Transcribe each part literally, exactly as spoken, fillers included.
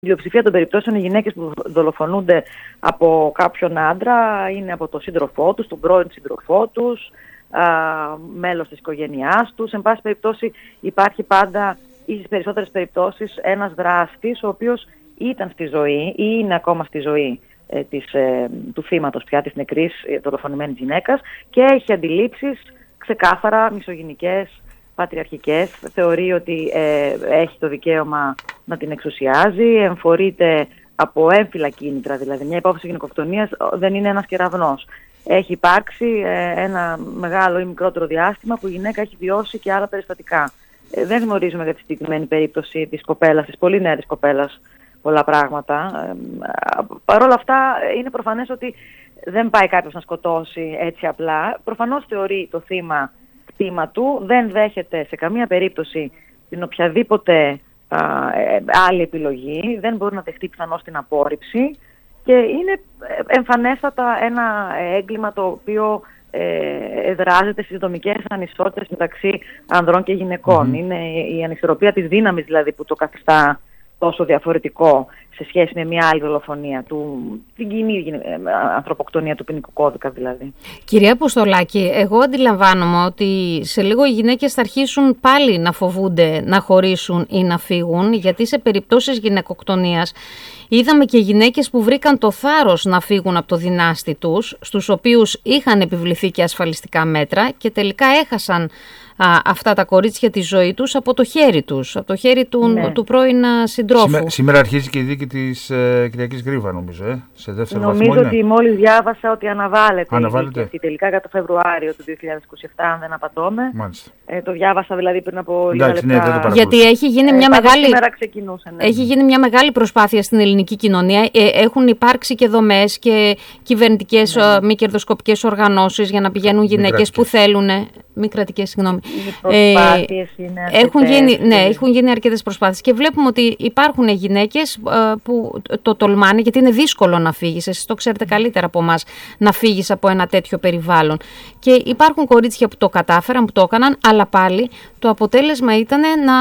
πλειοψηφία των περιπτώσεων οι γυναίκες που δολοφονούνται από κάποιον άντρα είναι από τον σύντροφό τους, τον πρώην σύντροφό τους, α, μέλος της οικογένειάς τους. Εν πάση περιπτώσει υπάρχει πάντα ή στις περισσότερες περιπτώσεις ένας δράστης ο οποίος ήταν στη ζωή ή είναι ακόμα στη ζωή ε, της, ε, του θύματος πια, της νεκρής ε, δολοφονημένης γυναίκας και έχει αντιλήψεις ξεκάθαρα μισογυνικές, πατριαρχικές. Θεωρεί ότι ε, έχει το δικαίωμα να την εξουσιάζει, εμφορείται από έμφυλα κίνητρα, δηλαδή μια υπόθεση γυναικοκτονίας δεν είναι ένας κεραυνός. Έχει υπάρξει ε, ένα μεγάλο ή μικρότερο διάστημα που η γυναίκα έχει βιώσει και άλλα περιστατικά. Ε, δεν γνωρίζουμε για τη συγκεκριμένη περίπτωση της κοπέλας, της πολύ νεαρής κοπέλας, πολλά πράγματα. Ε, Παρ' όλα αυτά είναι προφανές ότι δεν πάει κάποιος να σκοτώσει έτσι απλά. Προφανώς θεωρεί το θύμα κτήμα του, δεν δέχεται σε καμία περίπτωση την οποιαδήποτε α, ε, άλλη επιλογή, δεν μπορεί να δεχτεί πιθανώς την απόρριψη και είναι εμφανέστατα ένα έγκλημα το οποίο ε, εδράζεται στις δομικές ανισότητες μεταξύ ανδρών και γυναικών. Mm-hmm. Είναι η ανισορροπία της δύναμης δηλαδή που το καθιστά τόσο διαφορετικό σε σχέση με μια άλλη δολοφονία, του, την κοινή ανθρωποκτονία του ποινικού κώδικα δηλαδή. Κυρία Αποστολάκη, εγώ αντιλαμβάνομαι ότι σε λίγο οι γυναίκες θα αρχίσουν πάλι να φοβούνται να χωρίσουν ή να φύγουν, γιατί σε περιπτώσεις γυναικοκτονίας είδαμε και γυναίκες που βρήκαν το θάρρος να φύγουν από το δυνάστη τους, στους οποίους είχαν επιβληθεί και ασφαλιστικά μέτρα και τελικά έχασαν α, αυτά τα κορίτσια τη ζωή τους από το χέρι τους, από το χέρι του, ναι. του πρώην συντρόφου. Σήμερα, σήμερα αρχίζει και η δίκη της ε, Κυριακής Γρίβα, νομίζω, ε, σε δεύτερο νομίζω βαθμό. Νομίζω ότι μόλις διάβασα ότι αναβάλλεται, αναβάλλεται. η δίκη τελικά για το Φεβρουάριο του δύο χιλιάδες είκοσι επτά, αν δεν απατώμε. Ε, το διάβασα δηλαδή πριν από λίγα Εντάξει, λεπτά. Ναι, γιατί έχει γίνει μια, ε, μεγάλη... ναι. έχει γίνει μια μεγάλη προσπάθεια στην ελληνική κοινωνία. Ε, έχουν υπάρξει και δομές και κυβερνητικές ναι. μη κερδοσκοπικές οργανώσεις για να πηγαίνουν γυναίκες που θέλουν. Μη κρατικές, συγγνώμη. Ε, είναι έχουν, γίνει, ναι, έχουν γίνει αρκετές προσπάθειες και βλέπουμε ότι υπάρχουν γυναίκες ε, που το τολμάνε, γιατί είναι δύσκολο να φύγεις. Εσείς το ξέρετε καλύτερα από εμάς, να φύγεις από ένα τέτοιο περιβάλλον. Και υπάρχουν κορίτσια που το κατάφεραν, που το έκαναν, αλλά πάλι το αποτέλεσμα ήταν να,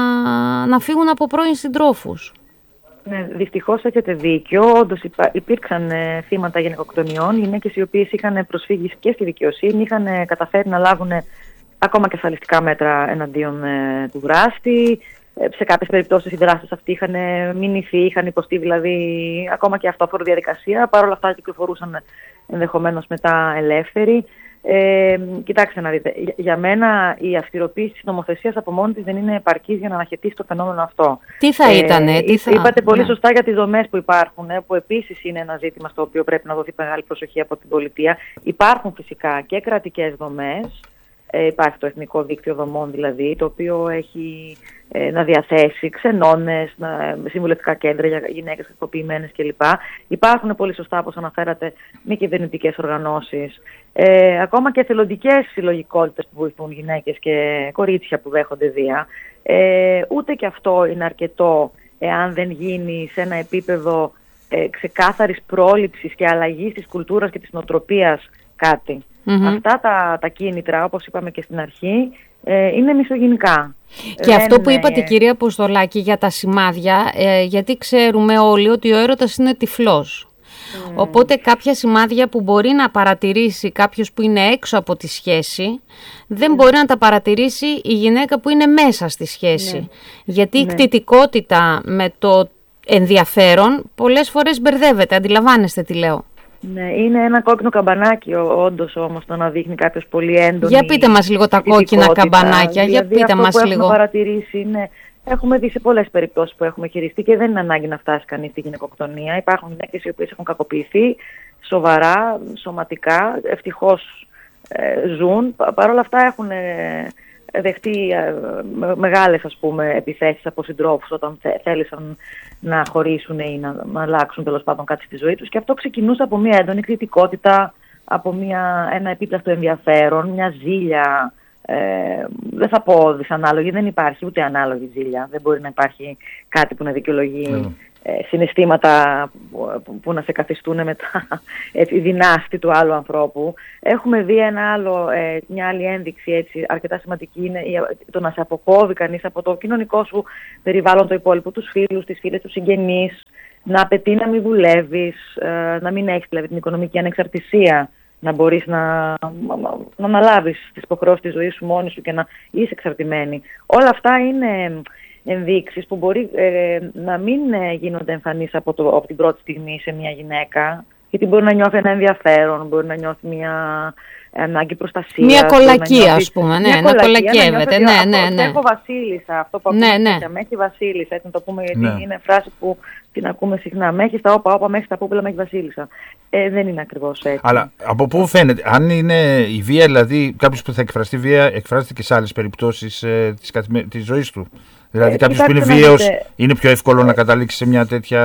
να φύγουν από πρώην συντρόφους. Ναι, δυστυχώς έχετε δίκιο. Όντως υπά, υπήρξαν ε, θύματα γυναικοκτονιών, γυναίκες οι οποίες είχαν προσφύγει και στη δικαιοσύνη, είχαν ε, καταφέρει να λάβουν ε, ακόμα και ασφαλιστικά μέτρα εναντίον ε, του δράστη. Ε, σε κάποιες περιπτώσεις οι δράστες αυτοί είχαν ε, μηνυθεί, είχαν υποστεί δηλαδή ακόμα και αυτόφορη διαδικασία. Παρ' όλα αυτά κυκλοφορούσαν ενδεχομένως μετά ελεύθεροι. Ε, κοιτάξτε να δείτε, για μένα η αυστηροποίηση της νομοθεσίας από μόνη της δεν είναι επαρκής για να αναχαιτήσει το φαινόμενο αυτό. Τι θα ε, ήτανε, τι θα... Είπατε πολύ ναι. σωστά για τις δομές που υπάρχουν, που επίσης είναι ένα ζήτημα στο οποίο πρέπει να δοθεί μεγάλη προσοχή από την πολιτεία. Υπάρχουν φυσικά και κρατικές δομές, ε, υπάρχει το Εθνικό Δίκτυο Δομών δηλαδή, το οποίο έχει ε, να διαθέσει ξενώνες, να, συμβουλευτικά κέντρα για γυναίκες κακοποιημένες κλπ. Υπάρχουν πολύ σωστά, όπως αναφέρατε, μη κυβερνητικές οργανώσεις, ε, ακόμα και εθελοντικές συλλογικότητες που βοηθούν γυναίκες και κορίτσια που δέχονται βία. Ε, ούτε και αυτό είναι αρκετό εάν δεν γίνει σε ένα επίπεδο ε, ξεκάθαρης πρόληψης και αλλαγής της κουλτούρας και της νοοτροπίας κάτι. Mm-hmm. Αυτά τα, τα κίνητρα, όπως είπαμε και στην αρχή, ε, είναι μισογυνικά. Και δεν αυτό που είπατε, ε... κυρία Αποστολάκη, για τα σημάδια, ε, γιατί ξέρουμε όλοι ότι ο έρωτας είναι τυφλός. Mm. Οπότε κάποια σημάδια που μπορεί να παρατηρήσει κάποιος που είναι έξω από τη σχέση, δεν mm. μπορεί να τα παρατηρήσει η γυναίκα που είναι μέσα στη σχέση. Mm. Γιατί mm. η κτητικότητα με το ενδιαφέρον πολλές φορές μπερδεύεται, αντιλαμβάνεστε τι λέω. Ναι, είναι ένα κόκκινο καμπανάκι όντως όμως το να δείχνει κάποιος πολύ έντονη. Για πείτε μας λίγο τα κόκκινα καμπανάκια, δηλαδή, για πείτε αυτό μας που λίγο. Έχουμε παρατηρήσει είναι, έχουμε δει σε πολλές περιπτώσεις που έχουμε χειριστεί και δεν είναι ανάγκη να φτάσει κανείς στη γυναικοκτονία. Υπάρχουν γυναίκες οι οποίες έχουν κακοποιηθεί σοβαρά, σωματικά, ευτυχώς ε, ζουν. Παρ' όλα αυτά έχουν ε, δεχτεί ε, μεγάλες ας πούμε επιθέσεις από συντρόφους όταν θέλησαν να χωρίσουν ή να, να αλλάξουν τέλος πάντων κάτι στη ζωή τους, και αυτό ξεκινούσε από μια έντονη κριτικότητα, από μια, ένα επίπλαστο ενδιαφέρον, μια ζήλια Ε, δεν θα πω δυσανάλογη, δεν υπάρχει ούτε ανάλογη ζήλια. Δεν μπορεί να υπάρχει κάτι που να δικαιολογεί mm. ε, συναισθήματα που, που, που να σε καθιστούν μετά η δυνάστη του άλλου ανθρώπου. Έχουμε δει ένα άλλο, ε, μια άλλη ένδειξη έτσι, αρκετά σημαντική, είναι το να σε αποκόβει κανείς από το κοινωνικό σου περιβάλλον, το υπόλοιπο, τους φίλους, τις φίλες, τους συγγενείς, να απαιτεί να μην δουλεύεις, ε, να μην έχεις δηλαδή την οικονομική ανεξαρτησία, να μπορείς να, να, να αναλάβεις τις υποχρεώσεις της ζωής σου μόνη σου και να είσαι εξαρτημένη. Όλα αυτά είναι ενδείξεις που μπορεί ε, να μην ε, γίνονται εμφανείς από, το, από την πρώτη στιγμή σε μια γυναίκα, γιατί μπορεί να νιώθει ένα ενδιαφέρον, μπορεί να νιώθει μια ανάγκη προστασίας. Μια κολακία, ας πούμε, ναι, να κολακεύεται. Ναι, ναι, ναι. Έχω βασίλισσα, αυτό που ναι, ακούμε, ναι. με έχει βασίλισσα, έτσι να το πούμε, γιατί ναι. είναι φράση που την ακούμε συχνά. Με έχει στα όπα, όπα, με έχει στα πούπουλα, με έχει βασίλισσα. Ε, δεν είναι ακριβώς έτσι. Αλλά από πού φαίνεται, αν είναι η βία, δηλαδή κάποιος που θα εκφραστεί βία, εκφράζεται και σε άλλες περιπτώσεις ε, της, καθημε... της ζωής του. Δηλαδή ε, κάποιος που είναι βίαιος, δείτε... είναι πιο εύκολο ε, να καταλήξει σε μια τέτοια...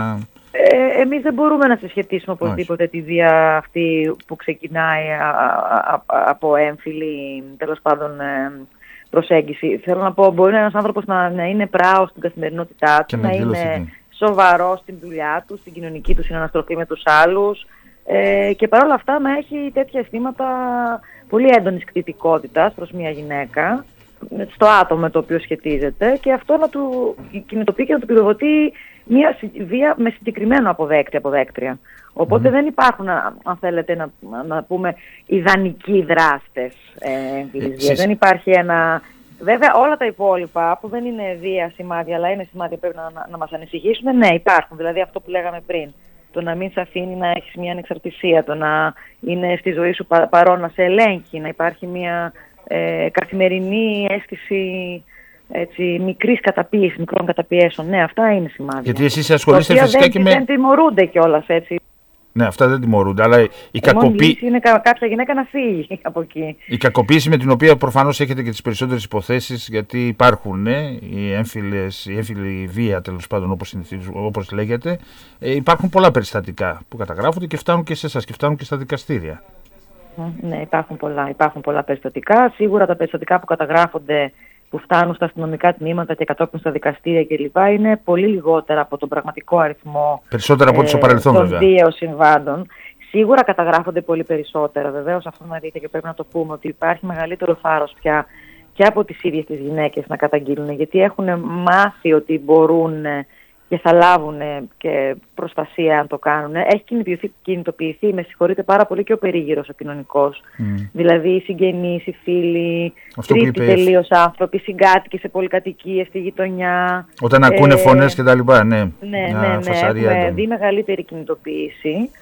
Ε, εμείς δεν μπορούμε να συσχετίσουμε οπωσδήποτε τη βία αυτή που ξεκινάει α, α, α, από έμφυλη, τέλος πάντων, ε, προσέγγιση. Θέλω να πω, μπορεί ένας άνθρωπος να, να είναι πράος στην καθημερινότητά του, να, να είναι σοβαρός στην δουλειά του, στην κοινωνική του συναναστροφή με τους άλλους ε, και παρόλα αυτά να έχει τέτοια αισθήματα πολύ έντονης κτητικότητας προς μια γυναίκα, στο άτομο με το οποίο σχετίζεται, και αυτό να του κινητοποιεί και να του πυροδοτεί μια βία με συγκεκριμένο αποδέκτη, αποδέκτρια. Οπότε mm. δεν υπάρχουν, αν θέλετε να, να πούμε, ιδανικοί δράστες ε, βίας. Δεν υπάρχει ένα... Βέβαια όλα τα υπόλοιπα που δεν είναι βία σημάδια, αλλά είναι σημάδια που πρέπει να, να, να μας ανησυχήσουν, ναι, υπάρχουν. Δηλαδή αυτό που λέγαμε πριν. Το να μην σε αφήνει να έχεις μια ανεξαρτησία, το να είναι στη ζωή σου πα, παρόν, να σε ελέγχει, να υπάρχει μια ε, καθημερινή αίσθηση έτσι, μικρής καταπίεσης, μικρών καταπιέσεων. Ναι, αυτά είναι σημάδια. Γιατί εσείς ασχολείστε φυσικά δεν, και με... δεν τιμωρούνται κιόλας έτσι. Ναι, αυτά δεν τιμωρούνται, αλλά η κακοποίηση είναι κα, κάποια γυναίκα να φύγει από εκεί. Η κακοποίηση με την οποία προφανώς έχετε και τις περισσότερες υποθέσεις, γιατί υπάρχουν ναι, οι έμφυλες, η έμφυλη βία, τέλος πάντων, όπως, όπως λέγεται, ε, υπάρχουν πολλά περιστατικά που καταγράφονται και φτάνουν και σε εσάς και φτάνουν και στα δικαστήρια. Ναι, υπάρχουν πολλά, υπάρχουν πολλά περιστατικά. Σίγουρα τα περιστατικά που καταγράφονται, που φτάνουν στα αστυνομικά τμήματα και κατόπιν στα δικαστήρια κλπ. Είναι πολύ λιγότερα από τον πραγματικό αριθμό περισσότερα από ε, στο παρελθόν, των βέβαια. δύο συμβάντων. Σίγουρα καταγράφονται πολύ περισσότερα. Βεβαίως αυτό να δείτε και πρέπει να το πούμε, ότι υπάρχει μεγαλύτερο θάρρος πια και από τις ίδιες τις γυναίκες να καταγγείλουν, γιατί έχουν μάθει ότι μπορούν και θα λάβουν και προστασία αν το κάνουν. Έχει κινητοποιηθεί, κινητοποιηθεί με συγχωρείτε, πάρα πολύ και ο περίγυρος ο κοινωνικός. Mm. Δηλαδή οι συγγενείς, οι φίλοι, τρίτοι τελείως άνθρωποι, συγκάτοικοι σε πολυκατοικίες, στη γειτονιά. Όταν ε, ακούνε φωνές και τα λοιπά, ναι. Ναι, ναι, ναι, έχουμε δει μεγαλύτερη κινητοποίηση.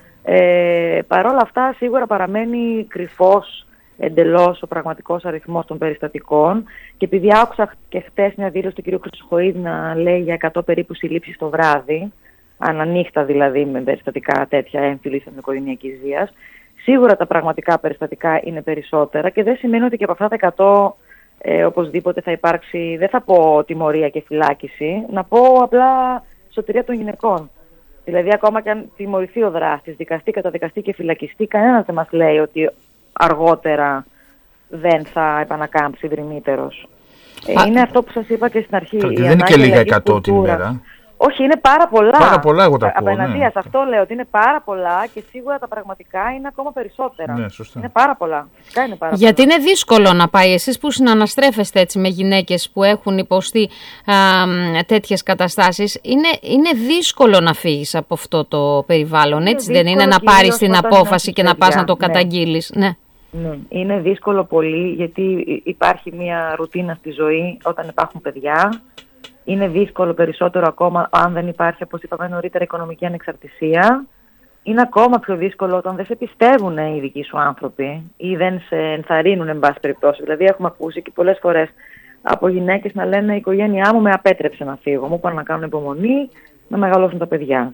Ε, Παρ' όλα αυτά σίγουρα παραμένει κρυφός εντελώς ο πραγματικός αριθμός των περιστατικών, και επειδή άκουσα και χτες μια δήλωση του κ. Χρυσοχοΐδη να λέει για εκατό περίπου συλλήψεις το βράδυ, ανανύχτα δηλαδή με περιστατικά τέτοια έμφυλης οικογενειακής βίας, σίγουρα τα πραγματικά περιστατικά είναι περισσότερα και δεν σημαίνει ότι και από αυτά τα εκατό ε, οπωσδήποτε θα υπάρξει, δεν θα πω τιμωρία και φυλάκιση, να πω απλά σωτηρία των γυναικών. Δηλαδή ακόμα και αν τιμωρηθεί ο δράστης, δικαστεί, καταδικαστεί και φυλακιστεί, κανένας δεν μας λέει ότι αργότερα δεν θα επανακάμψει δρυμύτερος. Ε, είναι αυτό που σας είπα και στην αρχή. Δεν είναι και λίγα εκατό την ημέρα. Όχι, είναι πάρα πολλά. Πάρα πολλά, εγώ τα ακούω. Απέναντίας, ναι. αυτό λέω, ότι είναι πάρα πολλά και σίγουρα τα πραγματικά είναι ακόμα περισσότερα. Ναι, σωστά. Είναι πάρα πολλά. Φυσικά είναι πάρα Γιατί πολλά. είναι δύσκολο να πάει, εσείς που συναναστρέφεστε έτσι με γυναίκες που έχουν υποστεί α, τέτοιες καταστάσεις, είναι, είναι δύσκολο να φύγεις από αυτό το περιβάλλον, είναι έτσι δεν είναι, να πάρεις την απόφαση και να πας να το ναι. καταγγείλεις. Ναι. Ναι, είναι δύσκολο πολύ, γιατί υπάρχει μια ρουτίνα στη ζωή όταν υπάρχουν παιδιά. Είναι δύσκολο περισσότερο ακόμα αν δεν υπάρχει, όπως είπαμε νωρίτερα, οικονομική ανεξαρτησία. Είναι ακόμα πιο δύσκολο όταν δεν σε πιστεύουν οι δικοί σου άνθρωποι ή δεν σε ενθαρρύνουν, εν πάση περιπτώσει. Δηλαδή, έχουμε ακούσει και πολλές φορές από γυναίκες να λένε: η οικογένειά μου με απέτρεψε να φύγω. Μου είπαν να κάνουν υπομονή, να μεγαλώσουν τα παιδιά.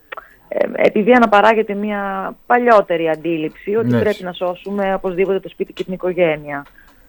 Ε, επειδή αναπαράγεται μια παλιότερη αντίληψη ότι ναι. πρέπει να σώσουμε οπωσδήποτε το σπίτι και την οικογένεια.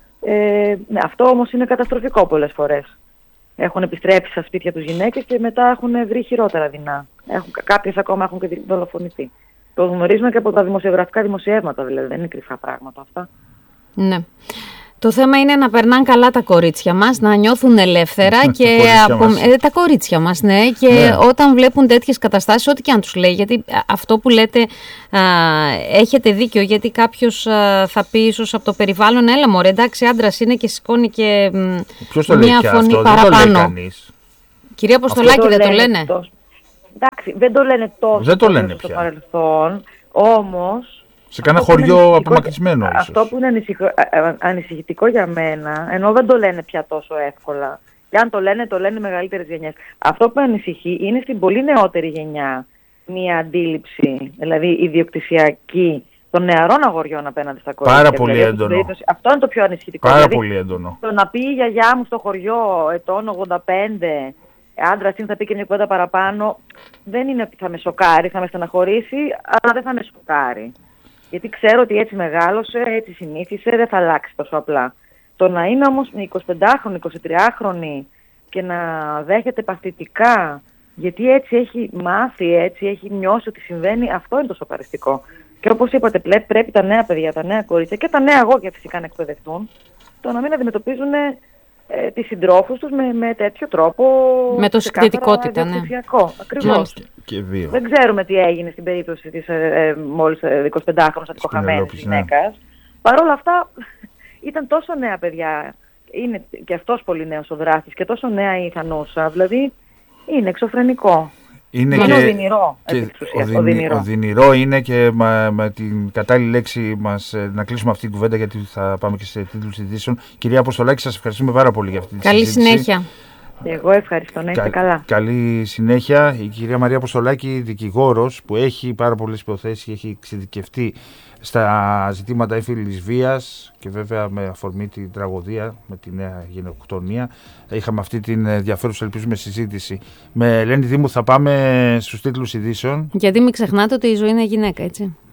Ε, ναι, αυτό όμως είναι καταστροφικό πολλές φορές. Έχουν επιστρέψει στα σπίτια τους γυναίκες και μετά έχουν βρει χειρότερα δεινά. Έχουν, κάποιες ακόμα έχουν και δολοφονηθεί. Το γνωρίζουμε και από τα δημοσιογραφικά δημοσιεύματα, δηλαδή δεν είναι κρυφά πράγματα αυτά. Ναι. Το θέμα είναι να περνάνε καλά τα κορίτσια μας, να νιώθουν ελεύθερα και τα από... κορίτσια ε, τα κορίτσια μας, ναι, και ναι. όταν βλέπουν τέτοιες καταστάσεις, ό,τι και αν τους λέει, γιατί αυτό που λέτε α, έχετε δίκιο, γιατί κάποιος α, θα πει ίσως από το περιβάλλον, έλα μωρέ, εντάξει, άντρας είναι και σηκώνει και ποιος το μία λέει φωνή αυτό, παραπάνω. Δεν το λέει κανείς. Κυρία Αποστολάκη, δεν το λένε. Τόσο. Εντάξει, δεν το λένε τόσο δεν το λένε στο πια. παρελθόν, όμως... Σε κάνα χωριό απομακρυσμένο ίσως. Αυτό που είναι ανησυχητικό, ανησυχητικό για μένα, ενώ δεν το λένε πια τόσο εύκολα, και αν το λένε, το λένε οι μεγαλύτερες γενιές. Αυτό που ανησυχεί είναι στην πολύ νεότερη γενιά μια αντίληψη, δηλαδή ιδιοκτησιακή, των νεαρών αγοριών απέναντι στα κορίτσια. Πάρα πολύ δηλαδή, έντονο. Αυτό είναι το πιο ανησυχητικό. Πάρα δηλαδή, πολύ έντονο. Το να πει η γιαγιά μου στο χωριό ετών ογδόντα πέντε, άντρας είναι, θα πει και μια κουβέντα παραπάνω, δεν είναι ότι θα με σοκάρει, θα με στεναχωρήσει, αλλά δεν θα με σοκάρει. Γιατί ξέρω ότι έτσι μεγάλωσε, έτσι συνήθισε, δεν θα αλλάξει τόσο απλά. Το να είναι όμως εικοσιπεντάχρονη, εικοσιτριάχρονη και να δέχεται παθητικά, γιατί έτσι έχει μάθει, έτσι έχει νιώσει ότι συμβαίνει, αυτό είναι το σοκαριστικό. Και όπως είπατε, πρέπει τα νέα παιδιά, τα νέα κορίτσια και τα νέα αγόρια φυσικά να εκπαιδευτούν, το να μην αντιμετωπίζουν ε, τις συντρόφους τους με, με τέτοιο τρόπο. Με το συγκριτικότητα, ναι. Ακριβώς. Και βίο. Δεν ξέρουμε τι έγινε στην περίπτωση της ε, ε, μόλις εικοσιπεντάχρονης ατυχοχαμένης γυναίκας. Ναι. Παρ' όλα αυτά ήταν τόσο νέα παιδιά, είναι και αυτός πολύ νέος ο δράστης και τόσο νέα η Θανούσα, δηλαδή είναι εξωφρενικό. Είναι είναι και, οδυνηρό, και οδυνηρό. οδυνηρό είναι και με, με την κατάλληλη λέξη μας να κλείσουμε αυτή την κουβέντα, γιατί θα πάμε και σε τίτλους ειδήσεων. Κυρία Αποστολάκη, σας ευχαριστούμε πάρα πολύ για αυτή τη Καλή συζήτηση. συνέχεια. Εγώ ευχαριστώ, να είστε Κα, καλά. Καλή συνέχεια. Η κυρία Μαρία Αποστολάκη, δικηγόρος που έχει πάρα πολλές υποθέσεις και έχει εξειδικευτεί στα ζητήματα έμφυλης βίας και βέβαια με αφορμή την τραγωδία με τη νέα γυναικοκτονία. Είχαμε αυτή την ενδιαφέρουσα, ελπίζουμε, συζήτηση. Με Ελένη Δήμου θα πάμε στους τίτλους ειδήσεων. Γιατί μην ξεχνάτε ότι η ζωή είναι γυναίκα, έτσι.